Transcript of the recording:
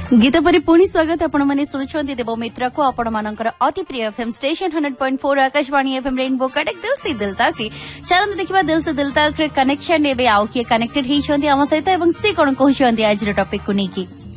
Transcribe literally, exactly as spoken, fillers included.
गीत परि पुणी स्वागत आपण माने सुनुछन्ती देव मित्र को आपण मानकर अति प्रिय FM station hundred point four Akashvani FM rainbow Cuttack दिल से दिल तक चलन देखिबा दिल से दिल तक कनेक्शन एबे आउ के कनेक्टेड ही छन्ती हम सहित एवं से कोन कहउछन्ती आज रो टॉपिक को नेकी